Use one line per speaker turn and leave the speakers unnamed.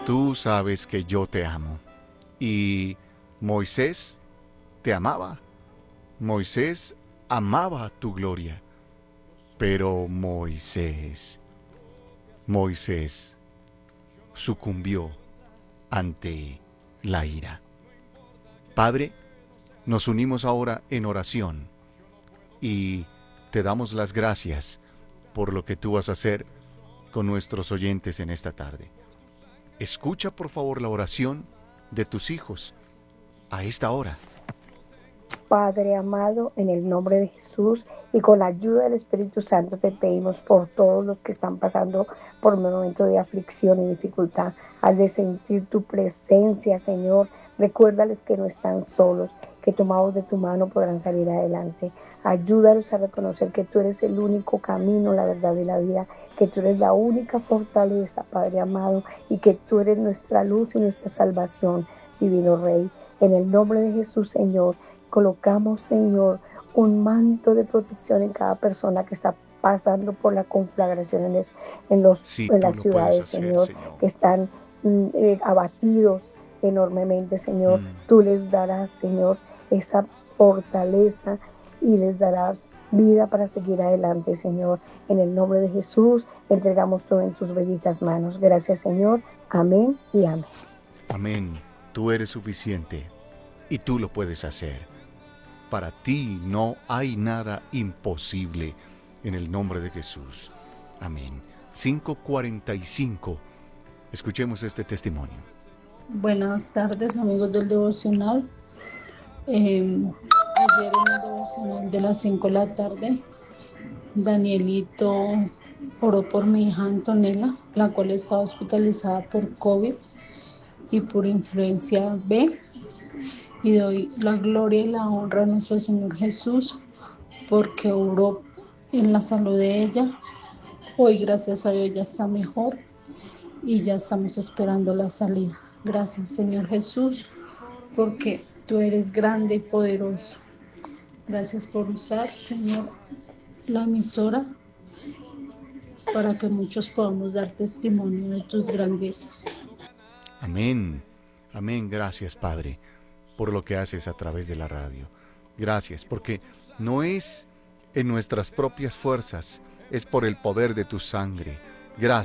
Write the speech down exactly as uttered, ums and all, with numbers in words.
tú sabes que yo te amo. Y Moisés te amaba. Moisés amaba tu gloria. Pero Moisés, Moisés sucumbió ante la ira. Padre, nos unimos ahora en oración y te damos las gracias por lo que tú vas a hacer con nuestros oyentes en esta tarde. Escucha por favor la oración de tus hijos a esta hora.
Padre amado, en el nombre de Jesús y con la ayuda del Espíritu Santo te pedimos por todos los que están pasando por un momento de aflicción y dificultad. Al de sentir tu presencia, Señor, recuérdales que no están solos, que tomados de tu mano podrán salir adelante. Ayúdalos a reconocer que tú eres el único camino, la verdad y la vida, que tú eres la única fortaleza, Padre amado, y que tú eres nuestra luz y nuestra salvación, Divino Rey. En el nombre de Jesús, Señor, colocamos, Señor, un manto de protección en cada persona que está pasando por la conflagración en, es, en, los,
Sí,
en
tú
las
lo puedes
ciudades,
hacer,
Señor,
Señor.
que están mm, eh, abatidos enormemente, Señor.
Mm.
Tú les darás, Señor, esa fortaleza y les darás vida para seguir adelante, Señor. En el nombre de Jesús, entregamos todo en tus benditas manos. Gracias, Señor. Amén y amén.
Amén. Tú eres suficiente y tú lo puedes hacer. Para ti no hay nada imposible en el nombre de Jesús. Amén. cinco cuarenta y cinco. Escuchemos este testimonio.
Buenas tardes, amigos del devocional. Eh, ayer en el devocional de las cinco de la tarde, Danielito oró por mi hija Antonella, la cual estaba hospitalizada por COVID y por influencia B. Y doy la gloria y la honra a nuestro Señor Jesús porque oró en la salud de ella. Hoy, gracias a Dios, ya está mejor y ya estamos esperando la salida. Gracias, Señor Jesús, porque tú eres grande y poderoso. Gracias por usar, Señor, la emisora para que muchos podamos dar testimonio de tus grandezas.
Amén. Amén. Gracias, Padre, por lo que haces a través de la radio. Gracias, porque no es en nuestras propias fuerzas, es por el poder de tu sangre. Gracias.